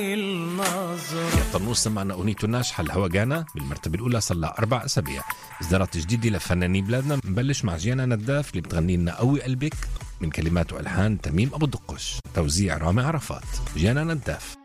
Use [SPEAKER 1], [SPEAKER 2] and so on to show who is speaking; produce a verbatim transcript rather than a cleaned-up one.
[SPEAKER 1] يا طنوس سمعنا أغنيته الناجحة الهوا جانا بالمرتبة الأولى صار لها أربع أسابيع. إصدارات جديدة لفنانين بلادنا نبلش مع جيانا نداف اللي بتغني لنا قوي قلبك من كلمات وألحان تميم أبو الدقش، توزيع رامي عرفات. جيانا نداف.